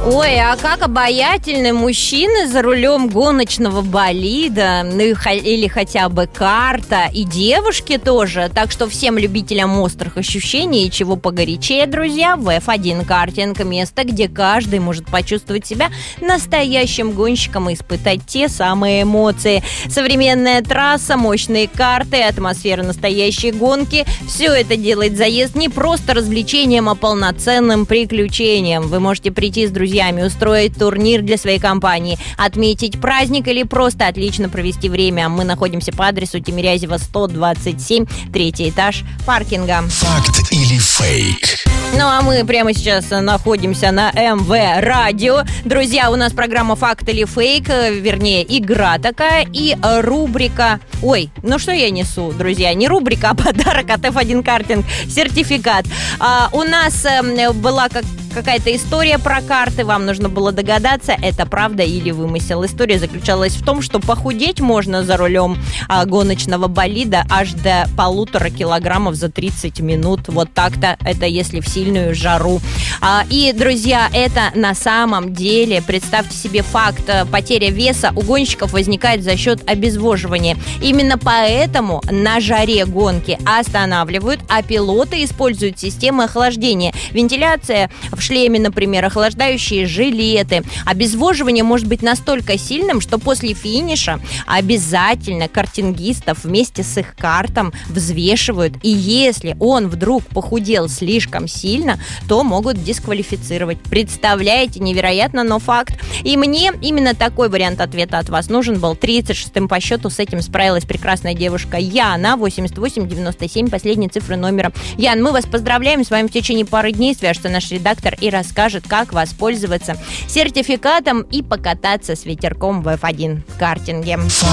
Ой, а как обаятельны мужчины за рулем гоночного болида, ну или хотя бы карта, и девушки тоже. Так что всем любителям острых ощущений и чего погорячее, друзья, в F1 картинг – место, где каждый может почувствовать себя настоящим гонщиком и испытать те самые эмоции. Современная трасса, мощные карты, атмосфера настоящей гонки – все это делает заезд не просто развлечением, а полноценным приключением. Вы можете прийти с друзьями, устроить турнир для своей компании, отметить праздник или просто отлично провести время. Мы находимся по адресу Тимирязева, 127, 3-й этаж паркинга. Факт или фейк? Ну а мы прямо сейчас находимся на МВ Радио. Друзья, у нас программа «Факт или фейк», вернее, игра такая и рубрика... Ой, ну что я несу, друзья? Не рубрика, а подарок от F1 картинг, сертификат. У нас была какая-то история про карты, вам нужно было догадаться, это правда или вымысел. История заключалась в том, что похудеть можно за рулем гоночного болида аж до 1,5 килограммов за 30 минут. Вот так-то, это если в сильную жару. И, друзья, это на самом деле, представьте себе факт, потеря веса у гонщиков возникает за счет обезвоживания. Именно поэтому на жаре гонки останавливают, а пилоты используют системы охлаждения. Вентиляция в шлеме, например, охлаждающие жилеты. Обезвоживание может быть настолько сильным, что после финиша обязательно картингистов вместе с их картом взвешивают. И если он вдруг похудел слишком сильно, то могут дисквалифицировать. Представляете, невероятно, но факт. И мне именно такой вариант ответа от вас нужен был. 36-м по счету с этим справилась прекрасная девушка Яна, 8897, последние цифры номера. Ян, мы вас поздравляем, с вами в течение пары дней свяжется наш редактор и расскажет, как воспользоваться сертификатом и покататься с ветерком в F1 картинге.